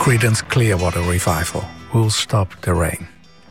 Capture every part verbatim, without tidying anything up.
Creedence Clearwater Revival, Who'll Stop the Rain.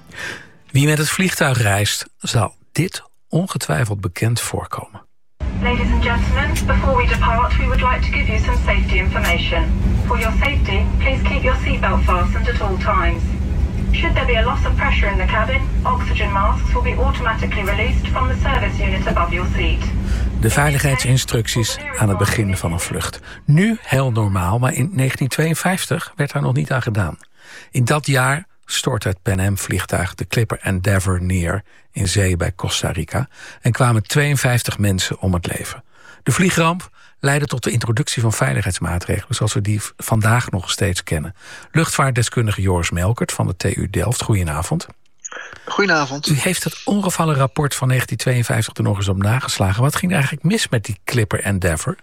Wie met het vliegtuig reist, zal dit ongetwijfeld bekend voorkomen. Ladies and gentlemen, before we depart, we would like to give you some safety information. For your safety, please keep your seatbelt fastened at all times. Should there be a loss of pressure in the cabin, oxygen masks will be automatically released from the service unit above your seat. De veiligheidsinstructies aan het begin van een vlucht. Nu heel normaal, maar in negentien tweeënvijftig werd daar nog niet aan gedaan. In dat jaar stortte het Pan Am-vliegtuig de Clipper Endeavour neer in zee bij Costa Rica en kwamen tweeënvijftig mensen om het leven. De vliegramp leidde tot de introductie van veiligheidsmaatregelen zoals we die vandaag nog steeds kennen. Luchtvaartdeskundige Joris Melkert van de T U Delft, goedenavond. Goedenavond. U heeft het ongevallenrapport van negentien tweeënvijftig er nog eens op nageslagen. Wat ging er eigenlijk mis met die Clipper Endeavour?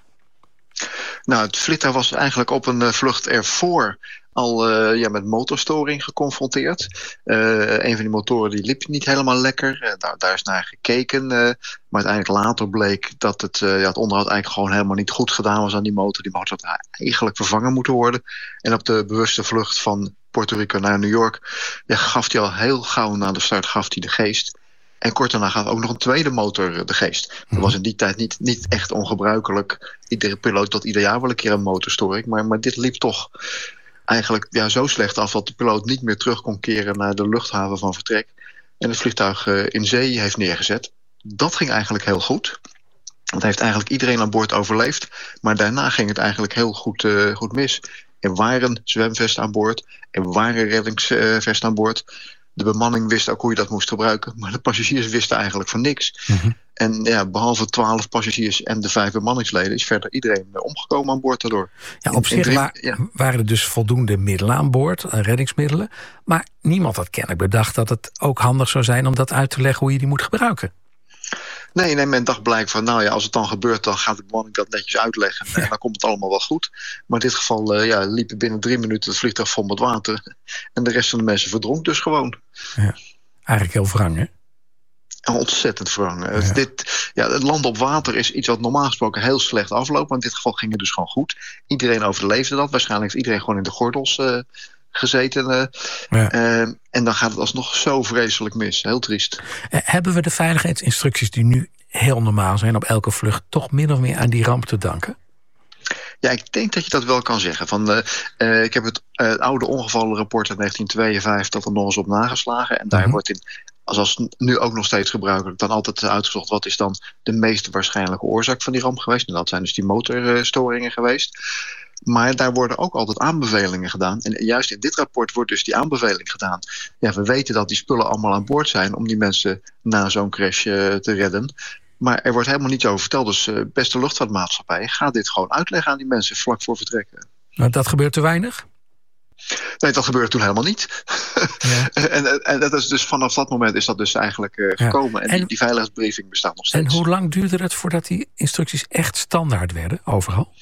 Nou, het vliegtuig was eigenlijk op een vlucht ervoor al uh, ja, met motorstoring geconfronteerd. Uh, een van die motoren die liep niet helemaal lekker. Uh, daar, daar is naar gekeken. Uh, maar uiteindelijk later bleek dat het, uh, ja, het onderhoud eigenlijk gewoon helemaal niet goed gedaan was aan die motor. Die motor had eigenlijk vervangen moeten worden. En op de bewuste vlucht van Puerto Rico naar New York ja, gaf hij al heel gauw na de start gaf hij de geest. En kort daarna gaf ook nog een tweede motor de geest. Dat was in die tijd niet, niet echt ongebruikelijk. Iedere piloot tot ieder jaar wel een keer een motorstoring. Maar, maar dit liep toch eigenlijk ja, zo slecht af dat de piloot niet meer terug kon keren naar de luchthaven van vertrek. En het vliegtuig uh, in zee heeft neergezet. Dat ging eigenlijk heel goed. Dat heeft eigenlijk iedereen aan boord overleefd. Maar daarna ging het eigenlijk heel goed, uh, goed mis. Er waren zwemvesten aan boord. Er waren reddingsvesten aan boord. De bemanning wist ook hoe je dat moest gebruiken. Maar de passagiers wisten eigenlijk van niks. Mm-hmm. En ja, behalve twaalf passagiers en de vijf bemanningsleden is verder iedereen omgekomen aan boord daardoor. Ja, op zich wa- ja. waren er dus voldoende middelen aan boord, reddingsmiddelen. Maar niemand had kennelijk bedacht dat het ook handig zou zijn om dat uit te leggen hoe je die moet gebruiken. Nee, nee, men dacht blijkbaar van, nou ja, als het dan gebeurt, dan gaat de bemanning dat netjes uitleggen. Ja. En dan komt het allemaal wel goed. Maar in dit geval uh, ja, liep binnen drie minuten het vliegtuig vol met water. En de rest van de mensen verdronk dus gewoon. Ja, eigenlijk heel wrang, hè? Ontzettend wrang. Ja. Dit, ja, het land op water is iets wat normaal gesproken heel slecht afloopt. Maar in dit geval ging het dus gewoon goed. Iedereen overleefde dat. Waarschijnlijk heeft iedereen gewoon in de gordels uh, gezeten. Uh, ja. uh, en dan gaat het alsnog zo vreselijk mis. Heel triest. Uh, hebben we de veiligheidsinstructies die nu heel normaal zijn op elke vlucht toch min of meer aan die ramp te danken? Ja, ik denk dat je dat wel kan zeggen. Van, uh, uh, ik heb het, uh, het oude ongevallenrapport uit negentien tweeënvijftig er nog eens op nageslagen. En daar mm-hmm. wordt in, zoals nu ook nog steeds gebruikelijk, dan altijd uitgezocht wat is dan de meest waarschijnlijke oorzaak van die ramp geweest. En dat zijn dus die motorstoringen geweest. Maar daar worden ook altijd aanbevelingen gedaan. En juist in dit rapport wordt dus die aanbeveling gedaan. Ja, we weten dat die spullen allemaal aan boord zijn om die mensen na zo'n crash uh, te redden. Maar er wordt helemaal niets over verteld. Dus uh, beste luchtvaartmaatschappij, ga dit gewoon uitleggen aan die mensen vlak voor vertrekken. Maar dat gebeurt te weinig? Nee, dat gebeurde toen helemaal niet. Ja. en, en dat is dus vanaf dat moment is dat dus eigenlijk uh, gekomen. Ja. En, en die, die veiligheidsbriefing bestaat nog steeds. En hoe lang duurde het voordat die instructies echt standaard werden, overal?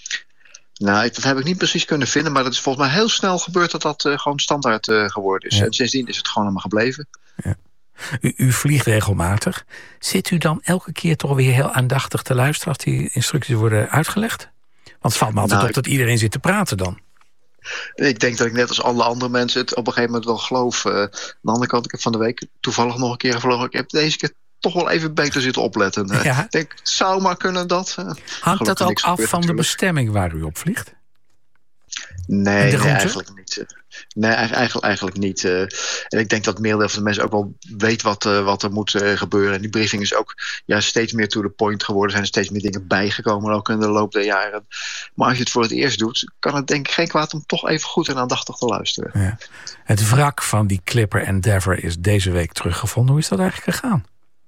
Nou, dat heb ik niet precies kunnen vinden. Maar dat is volgens mij heel snel gebeurd dat dat uh, gewoon standaard uh, geworden is. Ja. En sindsdien is het gewoon allemaal gebleven. Ja. U, u vliegt regelmatig. Zit u dan elke keer toch weer heel aandachtig te luisteren als die instructies worden uitgelegd? Want het valt me altijd nou, op dat iedereen zit te praten dan. Ik denk dat ik net als alle andere mensen het op een gegeven moment wel geloof. Uh, aan de andere kant, ik heb van de week toevallig nog een keer gevlogen. Ik heb deze keer toch wel even beter zitten opletten. Uh, ja. Ik denk, het zou maar kunnen dat. Uh, Hangt dat ook af van natuurlijk. De bestemming waar u op vliegt? Nee, nee eigenlijk niet. Nee, eigenlijk, eigenlijk niet. Uh, en ik denk dat merendeel van de mensen ook wel weet wat, uh, wat er moet uh, gebeuren. En die briefing is ook ja, steeds meer to the point geworden. Er zijn steeds meer dingen bijgekomen ook in de loop der jaren. Maar als je het voor het eerst doet, kan het denk ik geen kwaad om toch even goed en aandachtig te luisteren. Ja. Het wrak van die Clipper Endeavour is deze week teruggevonden. Hoe is dat eigenlijk gegaan?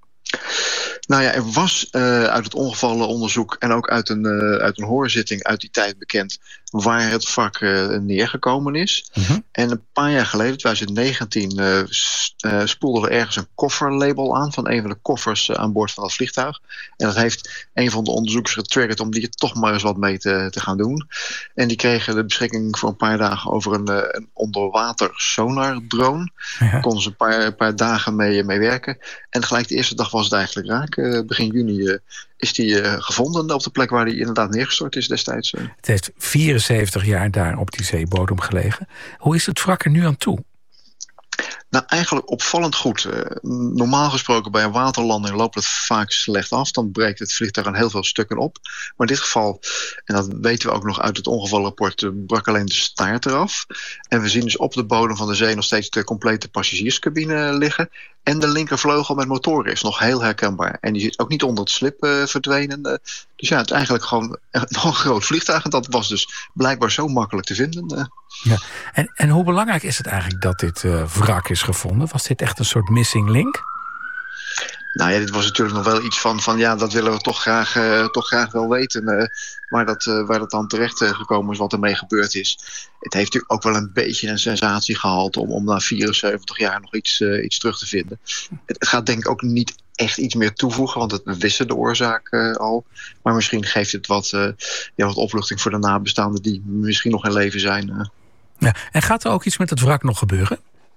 Nou ja, er was uh, uit het ongevallenonderzoek en ook uit een, uh, uit een hoorzitting uit die tijd bekend waar het vak uh, neergekomen is. Mm-hmm. En een paar jaar geleden, twintig negentien, uh, uh, spoelde er ergens een kofferlabel aan van een van de koffers uh, aan boord van het vliegtuig. En dat heeft een van de onderzoekers getriggerd om die er toch maar eens wat mee te, te gaan doen. En die kregen de beschikking voor een paar dagen over een, uh, een onderwater sonardrone. Ja. Daar konden ze een paar, een paar dagen mee, mee werken. En gelijk de eerste dag was het eigenlijk raak. Uh, begin juni uh, is die uh, gevonden op de plek waar die inderdaad neergestort is destijds. Uh. Het heeft vierenzeventig jaar daar op die zeebodem gelegen. Hoe is het wrak er nu aan toe? Nou, eigenlijk opvallend goed. Uh, normaal gesproken bij een waterlanding loopt het vaak slecht af. Dan breekt het vliegtuig aan heel veel stukken op. Maar in dit geval, en dat weten we ook nog uit het ongevalrapport, uh, brak alleen de staart eraf. En we zien dus op de bodem van de zee nog steeds de complete passagierscabine liggen. En de linkervleugel met motoren is nog heel herkenbaar. En die zit ook niet onder het slip uh, verdwenen. Uh, dus ja, het is eigenlijk gewoon nog een groot vliegtuig. En dat was dus blijkbaar zo makkelijk te vinden. Uh. Ja. En, en hoe belangrijk is het eigenlijk dat dit uh, wrak is gevonden? Was dit echt een soort missing link? Nou ja, dit was natuurlijk nog wel iets van, van ja, dat willen we toch graag, uh, toch graag wel weten. Uh, waar, dat, uh, waar dat dan terecht uh, gekomen is, wat ermee gebeurd is. Het heeft natuurlijk ook wel een beetje een sensatie gehaald om, om na vierenzeventig jaar nog iets, uh, iets terug te vinden. Het, het gaat denk ik ook niet echt iets meer toevoegen, want het, we wisten de oorzaak uh, al. Maar misschien geeft het wat, uh, ja, wat opluchting voor de nabestaanden die misschien nog in leven zijn. Uh. Ja, en gaat er ook iets met het wrak nog gebeuren?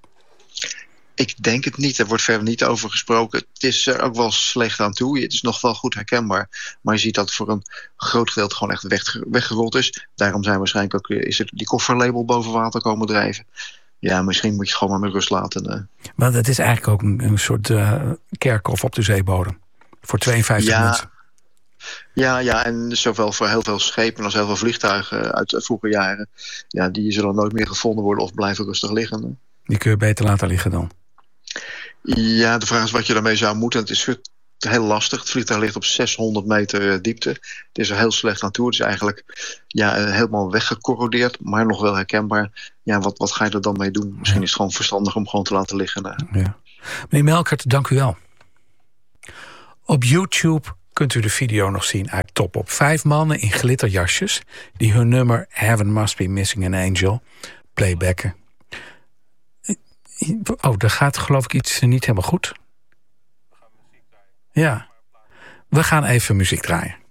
Ik denk het niet. Er wordt verder niet over gesproken. Het is er ook wel slecht aan toe. Het is nog wel goed herkenbaar. Maar je ziet dat het voor een groot gedeelte gewoon echt weg, weggerold is. Daarom zijn waarschijnlijk ook is er die kofferlabel boven water komen drijven. Ja, misschien moet je het gewoon maar met rust laten. Uh. Maar het is eigenlijk ook een, een soort uh, kerkhof op de zeebodem. Voor tweeënvijftig ja. mensen. Ja, ja, en zowel voor heel veel schepen als heel veel vliegtuigen uit vroege jaren. Ja, die zullen nooit meer gevonden worden of blijven rustig liggen. Die kun je beter laten liggen dan? Ja, de vraag is wat je daarmee zou moeten. Het is heel lastig. Het vliegtuig ligt op zeshonderd meter diepte. Het is er heel slecht aan toe. Het is eigenlijk ja, helemaal weggecorrodeerd, maar nog wel herkenbaar. Ja, wat, wat ga je er dan mee doen? Misschien is het gewoon verstandig om gewoon te laten liggen. Ja. Meneer Melkert, dank u wel. Op YouTube kunt u de video nog zien uit Top Op. Vijf mannen in glitterjasjes die hun nummer Heaven Must Be Missing an Angel playbacken. Oh, daar gaat geloof ik iets niet helemaal goed. Ja, we gaan even muziek draaien.